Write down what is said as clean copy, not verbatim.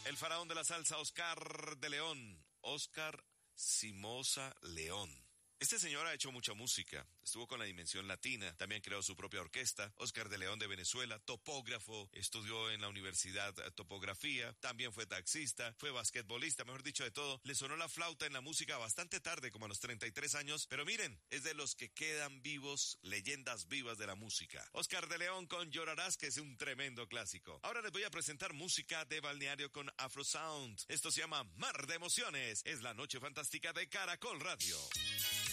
El faraón de la salsa, Oscar de León. Oscar Simosa León. Este señor ha hecho mucha música, estuvo con la Dimensión Latina, también creó su propia orquesta. Oscar de León de Venezuela, topógrafo, estudió en la universidad topografía, también fue taxista, fue basquetbolista, mejor dicho de todo. Le sonó la flauta en la música bastante tarde, como a los 33 años, pero miren, es de los que quedan vivos, leyendas vivas de la música. Oscar de León con Llorarás, que es un tremendo clásico. Ahora les voy a presentar música de balneario con Afro Sound. Esto se llama Mar de Emociones, es la noche fantástica de Caracol Radio.